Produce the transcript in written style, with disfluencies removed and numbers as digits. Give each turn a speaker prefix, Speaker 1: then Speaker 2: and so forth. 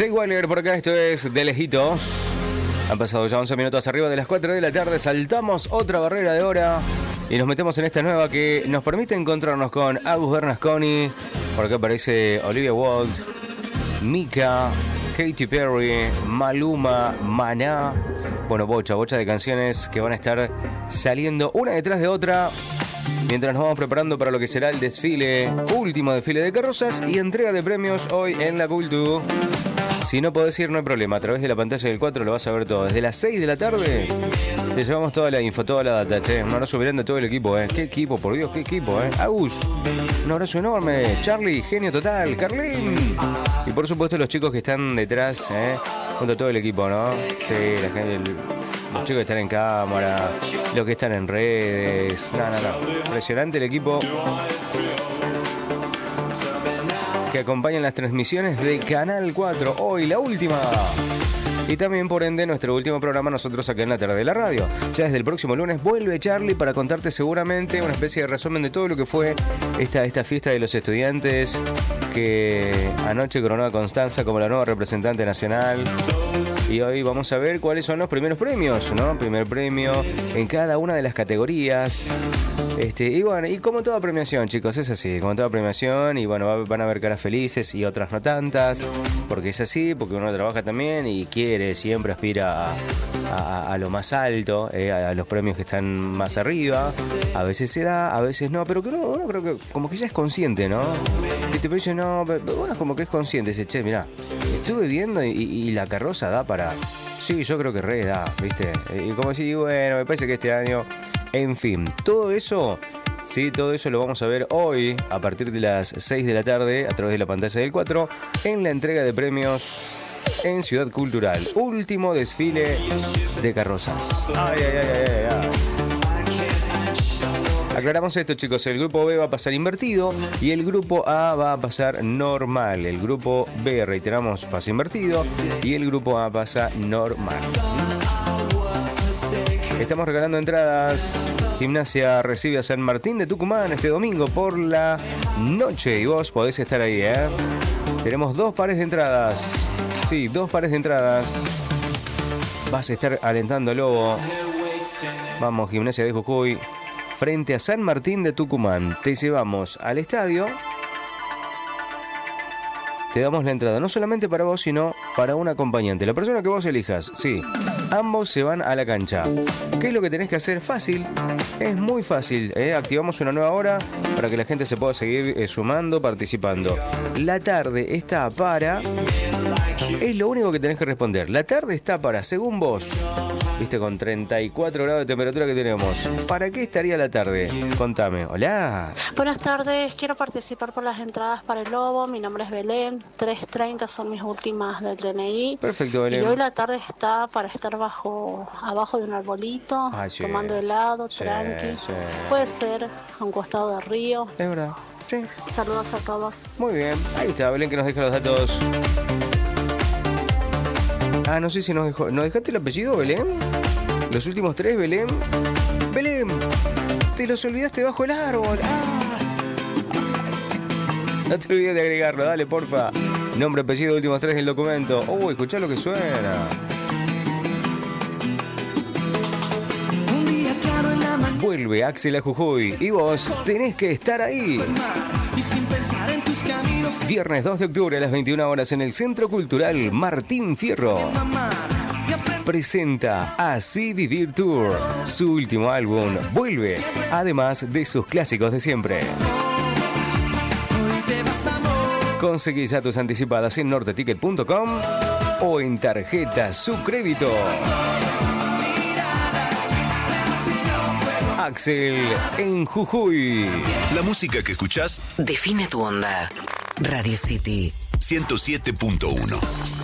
Speaker 1: Jay Waller por acá, esto es De Lejitos. Han pasado ya 11 minutos arriba de las 4 de la tarde. Saltamos otra barrera de hora y nos metemos en esta nueva que nos permite encontrarnos con Agus Bernasconi. Por acá aparece Olivia Wilde, Mika, Katy Perry, Maluma, Maná. Bueno, bocha de canciones que van a estar saliendo una detrás de otra mientras nos vamos preparando para lo que será el desfile, último desfile de carrozas y entrega de premios hoy en la Cultu. Si no podés ir, no hay problema, a través de la pantalla del 4 lo vas a ver todo. Desde las 6 de la tarde te llevamos toda la info, toda la data, che. Un abrazo grande a todo el equipo, Qué equipo, por Dios, qué equipo, Agus, un abrazo enorme. Charlie, genio total. Carlín. Y por supuesto los chicos que están detrás, junto a todo el equipo, ¿no? Sí, la gente, los chicos que están en cámara, los que están en redes. No. Impresionante el equipo que acompañan las transmisiones de Canal 4. Hoy la última. Y también, por ende, nuestro último programa nosotros acá en la tarde de la radio. Ya desde el próximo lunes vuelve Charlie para contarte seguramente una especie de resumen de todo lo que fue esta fiesta de los estudiantes que anoche coronó a Constanza como la nueva representante nacional. Y hoy vamos a ver cuáles son los primeros premios, ¿no? Primer premio en cada una de las categorías. Y bueno, y como toda premiación, chicos, es así, como toda premiación. Y bueno, van a haber caras felices y otras no tantas. Porque es así, porque uno trabaja también y quiere, siempre aspira a lo más alto, a los premios que están más arriba. A veces se da, a veces no, pero que uno creo que como que ya es consciente, ¿no? Y te dice, no, pero bueno, como que es consciente. Dice, che, mirá, estuve viendo y la carroza da para... Sí, yo creo que re da, ¿viste? Y como si, bueno, me parece que este año... En fin, todo eso, sí, todo eso lo vamos a ver hoy a partir de las 6 de la tarde a través de la pantalla del 4 en la entrega de premios en Ciudad Cultural. Último desfile de carrozas. Ay. Aclaramos esto, chicos, el grupo B va a pasar invertido y el grupo A va a pasar normal. El grupo B, reiteramos, pasa invertido y el grupo A pasa normal. Estamos regalando entradas. Gimnasia recibe a San Martín de Tucumán este domingo por la noche y vos podés estar ahí, Tenemos 2 pares de entradas. Sí, 2 pares de entradas. Vas a estar alentando Lobo. Vamos, Gimnasia de Jujuy frente a San Martín de Tucumán. Te llevamos al estadio. Te damos la entrada, no solamente para vos, sino para un acompañante. La persona que vos elijas, sí. Ambos se van a la cancha. ¿Qué es lo que tenés que hacer? Fácil. Es muy fácil. Activamos una nueva hora para que la gente se pueda seguir sumando, participando. La tarde está para... Es lo único que tenés que responder. La tarde está para, según vos. Viste, con 34 grados de temperatura que tenemos. ¿Para qué estaría la tarde? Contame. Hola.
Speaker 2: Buenas tardes. Quiero participar por las entradas para el Lobo. Mi nombre es Belén. 3:30 son mis últimas del DNI.
Speaker 1: Perfecto, Belén.
Speaker 2: Y hoy la tarde está para estar abajo de un arbolito,
Speaker 1: sí,
Speaker 2: tomando helado, tranqui.
Speaker 1: Sí.
Speaker 2: Puede ser a un costado del río.
Speaker 1: Es verdad. Sí.
Speaker 2: Saludos a todos.
Speaker 1: Muy bien. Ahí está, Belén, que nos deja los datos. No sé si nos dejaste el apellido, Belén. Los últimos 3, Belén. Belén, te los olvidaste bajo el árbol. No te olvides de agregarlo, dale, porfa. Nombre, apellido, últimos 3 del documento. Escuchá lo que suena. Vuelve Axel a Jujuy y vos tenés que estar ahí. Viernes 2 de octubre a las 21 horas en el Centro Cultural Martín Fierro. Presenta Así Vivir Tour. Su último álbum vuelve, además de sus clásicos de siempre. Conseguí ya tus anticipadas en norteticket.com o en tarjeta Subcrédito. Axel en Jujuy.
Speaker 3: La música que escuchás
Speaker 4: define tu onda. Radio City
Speaker 3: 107.1.